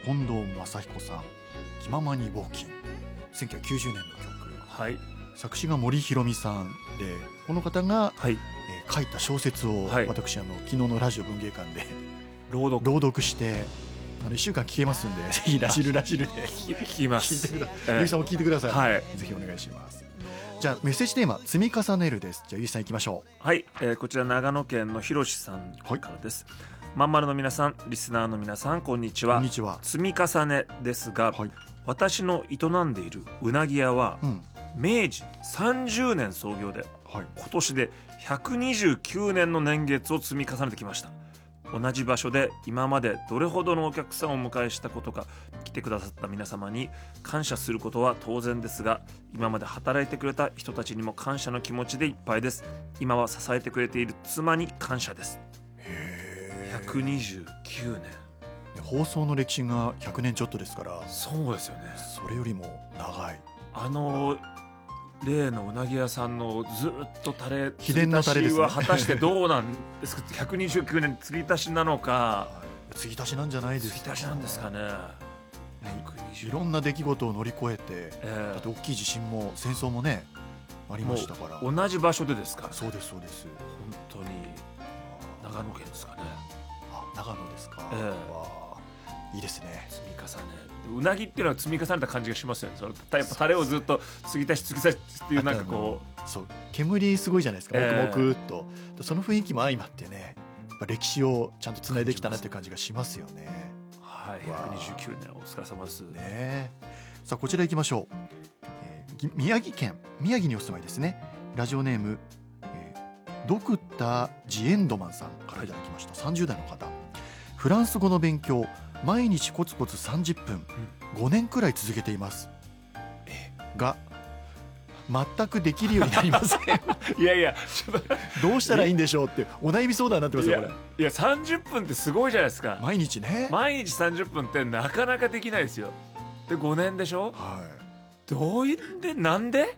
近藤正彦さん、気ままにウォーキン、1990年の曲、 はい、 作詞が森弘美さんで、この方が、 はい、 書いた小説を、 はい、 私昨日のラジオ文芸館で朗読して1週間聞けますんで、ぜひラジルで聞きます。 聞いてください。ゆうさんも聞いてください、 はい、 ぜひお願いします。じゃあメッセージテーマ、積み重ねるです。じゃあゆうさん行きましょう。 はい、こちら長野県のひろしさんからです。まんまるの皆さん、リスナーの皆さん、こんにちは。 こんにちは。 積み重ねですが、 はい、 私の営んでいるうなぎ屋は、明治30年創業で、 はい、 今年で129年の年月を積み重ねてきました。同じ場所で今までどれほどのお客さんをお迎えしたことか、来てくださった皆様に感謝することは当然ですが、今まで働いてくれた人たちにも感謝の気持ちでいっぱいです。今は支えてくれている妻に感謝です。129年、 放送の歴史が100年ちょっとですから。 そうですよね。 それよりも長い。 例のうなぎ屋さんのずっとタレ、 秘伝のタレですね。 は果たしてどうなんですか。129年継ぎ足しなのか、 継ぎ足しなんじゃないですか。 継ぎ足しなんですかね。 いろんな出来事を乗り越えて、だって大きい地震も戦争もねありましたから。 同じ場所でですから、ね、 そうですそうです。 本当に長野県ですかね。 長野ですか。いいですね。 積み重ね、うなぎっていうのは積み重ねた感じがしますよね。そのやっぱタレをずっと継ぎ足しっていう、なんかこう、 そう、煙すごいじゃないですか、黙々と。その雰囲気も相まってね、やっぱ歴史をちゃんとつないできたなっていう感じがしますよね。 はい、129年お疲れ様ですね。さあこちら行きましょう。宮城県、宮城にお住まいですね。ラジオネーム、ドクター・ジエンドマンさんからいただきました。30代の方。フランス語の勉強、毎日コツコツ30分、5年くらい続けています。が全くできるようになりません。 いやいや、 どうしたらいいんでしょうってお悩み相談になってますよこれ。 いや30分ってすごいじゃないですか。 毎日ね。 毎日30分ってなかなかできないですよ。で5年でしょ。 はい。 どういってなんで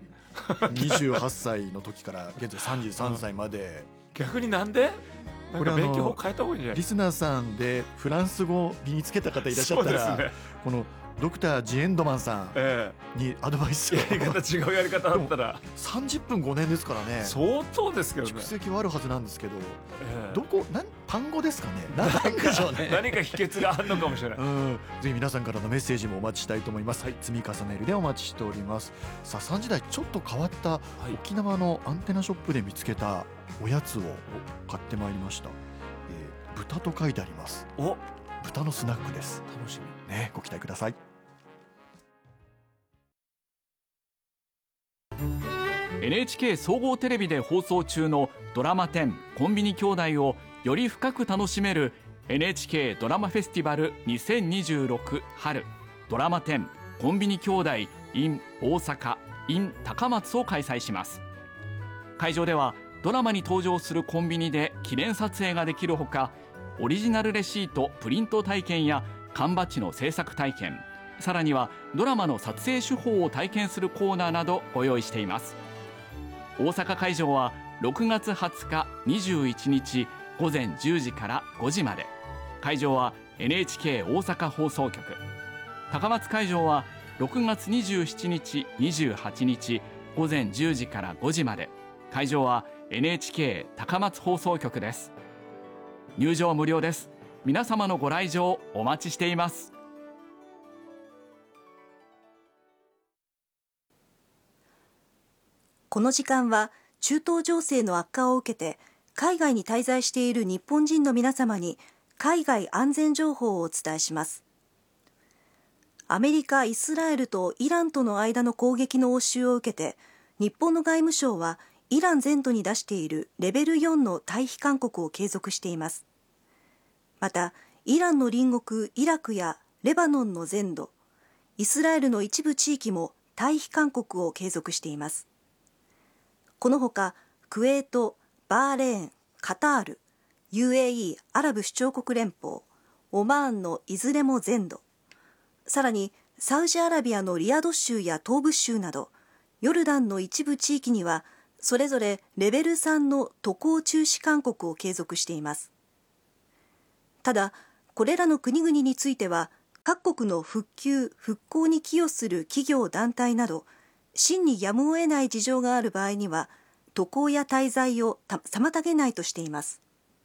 28歳の時から現在33歳まで。 逆になんでこれ勉強法変えた方がいいんじゃない。 リスナーさんでフランス語を身につけた方いらっしゃったら、ね、このドクター・ジエンドマンさんにアドバイスを、 やり方違うやり方だったら。 30分5年ですからね。 相当ですけどね。 蓄積はあるはずなんですけど、単語ですかね。何でしょうね。 何か秘訣があるのかもしれない。 ぜひ皆さんからのメッセージもお待ちしたいと思います。積み重ねるでお待ちしております。さあ3時台、ちょっと変わった沖縄のアンテナショップで見つけたおやつを買ってまいりました。豚と書いてあります。豚のスナックです。 楽しみね、ご期待ください。 NHK 総合テレビで放送中のドラマ10コンビニ兄弟をより深く楽しめる NHK ドラマフェスティバル2026春ドラマ10コンビニ兄弟 in 大阪 in 高松を開催します。会場ではドラマに登場するコンビニで記念撮影ができるほか、オリジナルレシートプリント体験や缶バッジの制作体験、さらにはドラマの撮影手法を体験するコーナーなどご用意しています。大阪会場は6月20日21日午前10時から5時まで。会場は NHK 大阪放送局。高松会場は6月27日28日午前10時から5時まで。会場は NHK 高松放送局です。入場無料です。皆様のご来場お待ちしています。 この時間は中東情勢の悪化を受けて海外に滞在している日本人の皆様に海外安全情報をお伝えします。アメリカ、イスラエルとイランとの間の攻撃の応酬を受けて、日本の外務省はイラン全土に出しているレベル4の退避勧告を継続しています。また、イランの隣国イラクやレバノンの全土、イスラエルの一部地域も退避勧告を継続しています。このほか、クウェート、バーレーン、カタール、UAE アラブ首長国連邦、オマーンのいずれも全土、さらにサウジアラビアのリヤド州や東部州など、ヨルダンの一部地域には、それぞれレベル3の渡航中止勧告を継続しています。ただ、これらの国々については、 各国の復旧・復興に寄与する企業団体など真にやむを得ない事情がある場合には渡航や滞在を妨げないとしています。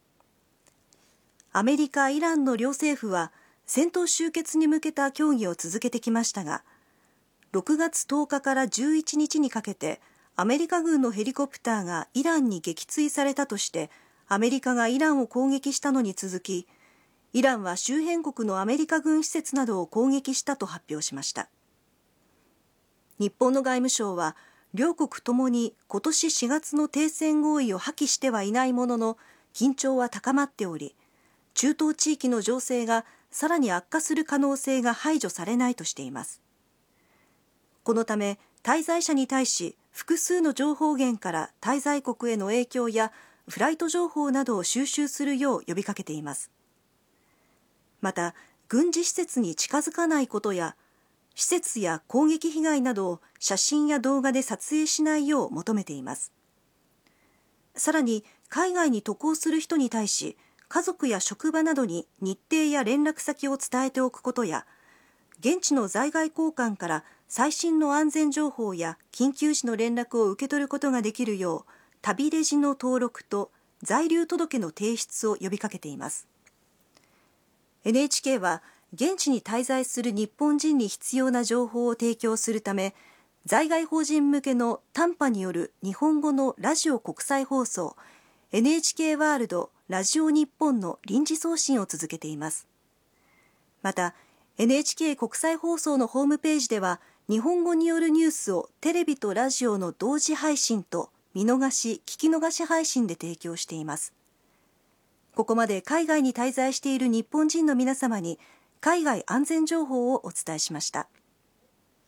アメリカ・イランの両政府は戦闘終結に向けた協議を続けてきましたが、6月10日から11日にかけてアメリカ軍のヘリコプターがイランに撃墜されたとしてアメリカがイランを攻撃したのに続き、イランは周辺国のアメリカ軍施設などを攻撃したと発表しました。日本の外務省は両国ともに今年4月の停戦合意を破棄してはいないものの緊張は高まっており、中東地域の情勢がさらに悪化する可能性が排除されないとしています。このため滞在者に対し複数の情報源から滞在国への影響やフライト情報などを収集するよう呼びかけています。また、軍事施設に近づかないことや施設や攻撃被害などを写真や動画で撮影しないよう求めています。さらに海外に渡航する人に対し家族や職場などに日程や連絡先を伝えておくことや、現地の在外公館から最新の安全情報や緊急時の連絡を受け取ることができるよう旅レジの登録と在留届の提出を呼びかけています。NHK は現地に滞在する日本人に必要な情報を提供するため、在外邦人向けの短波による日本語のラジオ国際放送 NHK ワールドラジオ日本の臨時送信を続けています。また NHK 国際放送のホームページでは日本語によるニュースをテレビとラジオの同時配信と見逃し・聞き逃し配信で提供しています。ここまで海外に滞在している日本人の皆様に海外安全情報をお伝えしました。